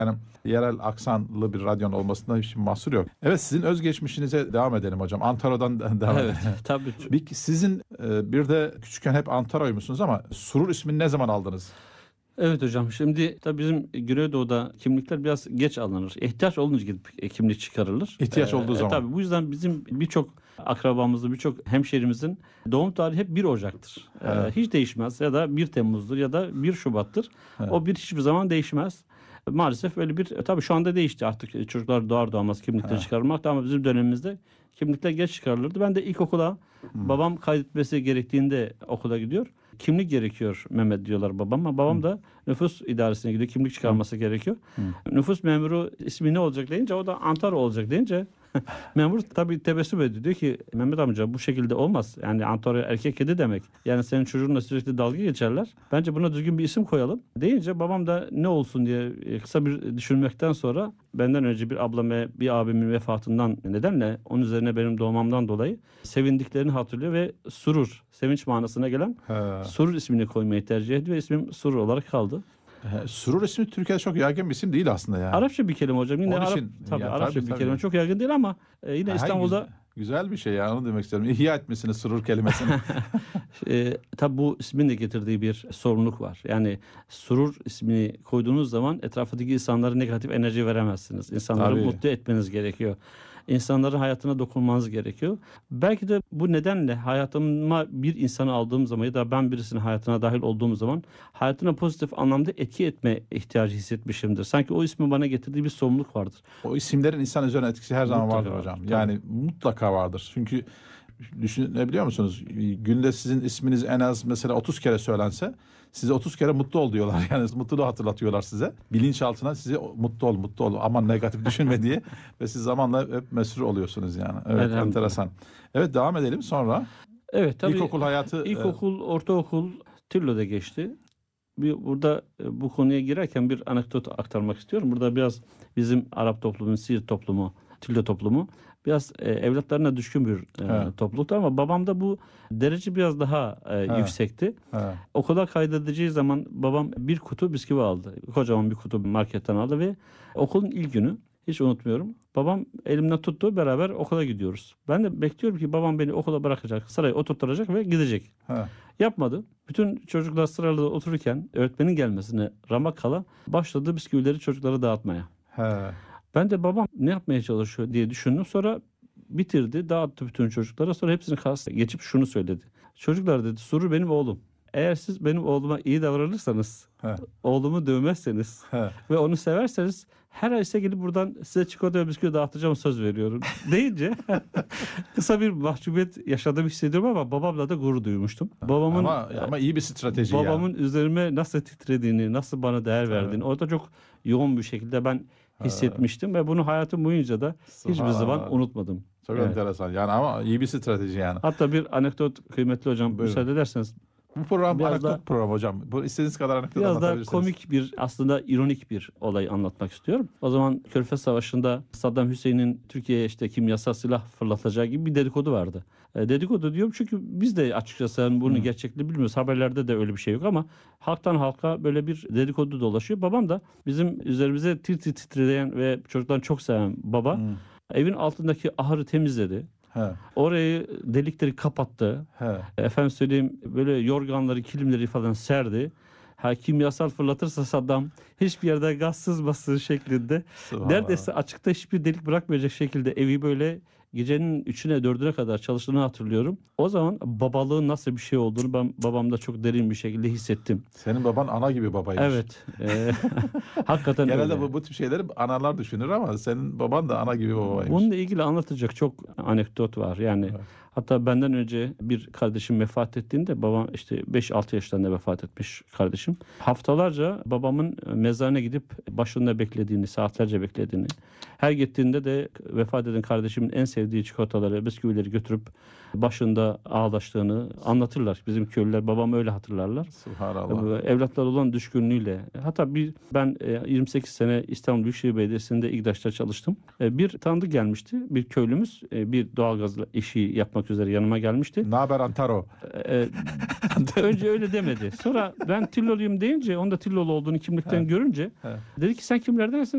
Yani yerel aksanlı bir radyon olmasında hiç mahsur yok. Evet, sizin özgeçmişinize devam edelim hocam. Antaro'dan devam edelim. Evet, tabii. Sizin bir de küçükken hep Antaro'ymuşsunuz ama Surur ismini ne zaman aldınız? Evet hocam, şimdi tabii bizim Güneydoğu'da kimlikler biraz geç alınır. İhtiyaç olunca gidip kimlik çıkarılır. İhtiyaç olduğu zaman. Tabii bu yüzden bizim birçok akrabamızın, birçok hemşehrimizin doğum tarihi hep 1 Ocak'tır. Hiç değişmez, ya da 1 Temmuz'dur ya da 1 Şubat'tır. O bir hiçbir zaman değişmez. Maalesef öyle bir, tabii şu anda değişti artık, çocuklar doğar doğmaz kimlikleri çıkarılmakta, ama bizim dönemimizde kimlikler geç çıkarılırdı. Ben de ilkokula babam kaydetmesi gerektiğinde okula gidiyor. Kimlik gerekiyor Mehmet diyorlar babama. Babam da nüfus idaresine gidiyor. Kimlik çıkarması gerekiyor. Nüfus memuru ismi ne olacak deyince, o da Antaro olacak deyince memur tabii tebessüm ediyor. Diyor ki Mehmet amca, bu şekilde olmaz. Yani Antaro erkek kedi demek. Yani senin çocuğunla sürekli dalga geçerler. Bence buna düzgün bir isim koyalım deyince, babam da ne olsun diye kısa bir düşünmekten sonra, benden önce bir ablam ve bir abimin vefatından nedenle onun üzerine benim doğmamdan dolayı sevindiklerini hatırlıyor ve Surur, sevinç manasına gelen Surur ismini koymayı tercih ediyor. İsmim Surur olarak kaldı. Surur ismi Türkiye'de çok yaygın bir isim değil aslında yani. Arapça bir kelime hocam. Yine Arapça bir kelime. Çok yaygın değil ama yine İstanbul'da güzel bir şey yani, onu demek istiyorum. İhya etmesini surur kelimesini. Tabii bu ismin de getirdiği bir sorumluluk var. Yani Surur ismini koyduğunuz zaman etrafındaki insanlara negatif enerji veremezsiniz. İnsanları mutlu etmeniz gerekiyor. İnsanların hayatına dokunmanız gerekiyor. Belki de bu nedenle hayatıma bir insanı aldığım zaman ya da ben birisinin hayatına dahil olduğum zaman hayatına pozitif anlamda etki etme ihtiyacı hissetmişimdir. Sanki o ismin bana getirdiği bir sorumluluk vardır. O isimlerin insan üzerine etkisi her zaman vardır hocam. Yani mutlaka vardır. Çünkü düşünebiliyor musunuz? Günde sizin isminiz en az mesela 30 kere söylense, size 30 kere mutlu ol diyorlar. Yani mutluluğu hatırlatıyorlar size. Bilinçaltına size mutlu ol. Aman negatif düşünme diye. Ve siz zamanla hep mesrur oluyorsunuz yani. Evet, enteresan. Evet, devam edelim sonra. Evet, tabii. İlkokul hayatı. İlkokul, ortaokul Tillo'da geçti. Burada bu konuya girerken bir anekdot aktarmak istiyorum. Burada biraz bizim Arap toplumu, Siirt toplumu, Tillo toplumu biraz evlatlarına düşkün bir topluluktu, ama babamda bu derece biraz daha yüksekti. Okula kaydedeceği zaman babam bir kutu bisküvi aldı. Kocaman bir kutu marketten aldı ve okulun ilk günü, hiç unutmuyorum, babam elimden tuttu, beraber okula gidiyoruz. Ben de bekliyorum ki babam beni okula bırakacak, sıraya oturtacak ve gidecek. Yapmadı. Bütün çocuklar sırada otururken öğretmenin gelmesine ramak kala başladı bisküvileri çocuklara dağıtmaya. Ben de babam ne yapmaya çalışıyor diye düşündüm. Sonra bitirdi, dağıttı bütün çocuklara. Sonra hepsini karşısına geçip şunu söyledi. Çocuklar dedi, Surur benim oğlum. Eğer siz benim oğluma iyi davranırsanız, oğlumu dövmezseniz ve onu severseniz, her ay size gelip buradan size çikolata ve bisküvi dağıtacağım, söz veriyorum deyince kısa bir mahcubiyet yaşadığımı hissediyorum, ama babamla da gurur duymuştum. Babamın ama iyi bir strateji yani. Babamın üzerime nasıl titrediğini, nasıl bana değer verdiğini orada çok yoğun bir şekilde ben hissetmiştim ve bunu hayatım boyunca da hiçbir zaman unutmadım. Çok enteresan yani, ama iyi bir strateji yani. Hatta bir anekdot kıymetli hocam, müsaade ederseniz. Bu program anekdot programı hocam. Bu istediğiniz kadar anekdot anlatabilirsiniz. Biraz da komik bir, aslında ironik bir olay anlatmak istiyorum. O zaman Körfez Savaşı'nda Saddam Hüseyin'in Türkiye'ye işte kimyasal silah fırlatacağı gibi bir dedikodu vardı. Dedikodu diyorum çünkü biz de açıkçası bunu gerçekliğini bilmiyoruz. Haberlerde de öyle bir şey yok, ama halktan halka böyle bir dedikodu dolaşıyor. Babam da bizim üzerimize tir tir titreyen ve çocuklarını çok seven baba evin altındaki ahırı temizledi. Orayı, delikleri kapattı. Efendim söyleyeyim, böyle yorganları, kilimleri falan serdi. Kimyasal fırlatırsa Saddam hiçbir yerde gaz sızmasın şeklinde. Neredeyse açıkta hiçbir delik bırakmayacak şekilde evi böyle gecenin 3'üne 4'üne kadar çalıştığını hatırlıyorum. O zaman babalığın nasıl bir şey olduğunu ben babamda çok derin bir şekilde hissettim. Senin baban ana gibi babaymış. Evet. Hakikaten genelde öyle. bu tip şeyleri analar düşünür, ama senin baban da ana gibi babaymış. Bununla ilgili anlatacak çok anekdot var. Yani hatta benden önce bir kardeşim vefat ettiğinde, babam işte 5-6 yaşlarında vefat etmiş kardeşim. Haftalarca babamın mezarına gidip başında beklediğini, saatlerce beklediğini, her gittiğinde de vefat eden kardeşimin en sevdiği çikolataları, bisküvileri götürüp başında ağlaştığını anlatırlar. Bizim köylüler, babam öyle hatırlarlar. Subhanallah. Evlatlar olan düşkünlüğüyle. Hatta ben 28 sene İstanbul Büyükşehir Belediyesi'nde İGDAŞ'ta çalıştım. Bir tanıdık gelmişti. Bir köylümüz bir doğalgaz işi yapmak üzere yanıma gelmişti. Ne haber Antaro? Önce öyle demedi. Sonra ben Tilloluyum deyince, onda Tillolu olduğunu kimlikten görünce dedi ki sen kimlerdensin?